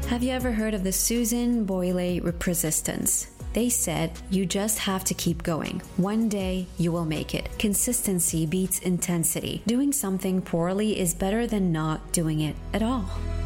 Have you ever heard of the Susan Boyle resistance? They said you just have to keep going. One day you will make it. Consistency beats intensity. Doing something poorly is better than not doing it at all.